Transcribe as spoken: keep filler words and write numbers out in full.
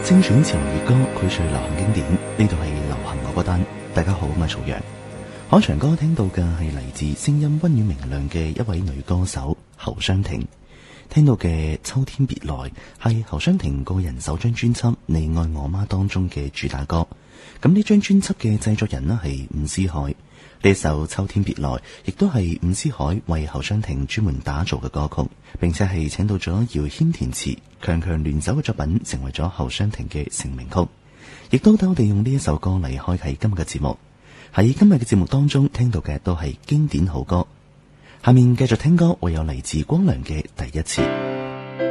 精選潮流粵歌，膾萃流行經典。呢度係流行我歌單。大家好，我係曹陽。開場歌聽到嘅係嚟自聲音溫軟明亮嘅一位女歌手侯湘婷。聽到嘅《秋天別來》係侯湘婷個人首張專輯《你愛我嗎》當中嘅主打歌。咁呢張專輯嘅製作人呢係伍思凱。呢首《秋天別來》亦都係伍思凱為侯湘婷專門打造嘅歌曲，並且係請到咗姚謙填詞，強強聯手嘅作品成為咗侯湘婷嘅成名曲。亦都等我哋用呢一首歌嚟開啟今日嘅節目。喺今日嘅節目當中聽到嘅都係經典好歌。下面繼續聽歌，會有嚟自光良嘅《第一次》。